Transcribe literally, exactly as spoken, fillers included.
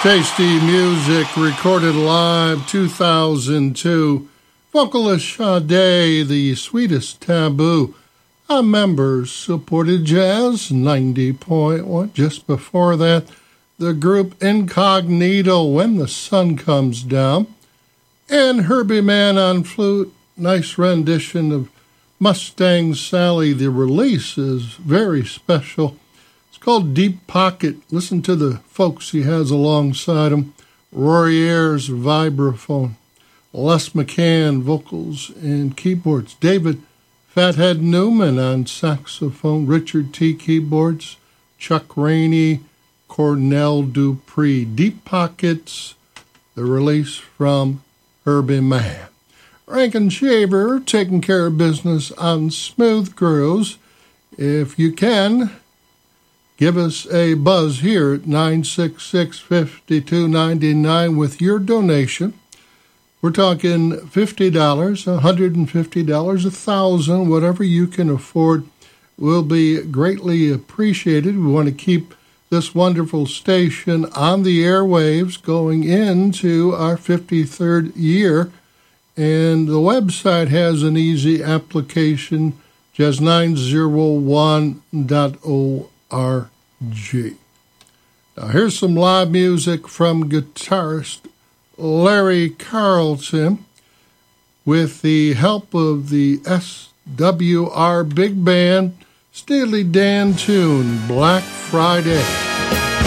Tasty music recorded live two thousand two. Vocalist Sade, The Sweetest Taboo. A members supported jazz ninety point one. Just before that, the group Incognito, When the Sun Comes Down. And Herbie Mann on flute. Nice rendition of Mustang Sally. The release is very special. Called Deep Pocket. Listen to the folks he has alongside him. Rory Ayers, vibraphone. Les McCann, vocals and keyboards. David Fathead Newman on saxophone. Richard T. keyboards. Chuck Rainey, Cornell Dupree. Deep Pockets, the release from Herbie Mann. Rankin Shaver, taking care of business on Smooth Grooves. If you can, give us a buzz here at nine six six, five two nine nine with your donation. We're talking fifty dollars, one hundred fifty dollars, one thousand dollars, whatever you can afford will be greatly appreciated. We want to keep this wonderful station on the airwaves going into our fifty-third year. And the website has an easy application, jazz nine oh one dot org. R G. Now here's some live music from guitarist Larry Carlton with the help of the S W R Big Band, Steely Dan tune, Black Friday.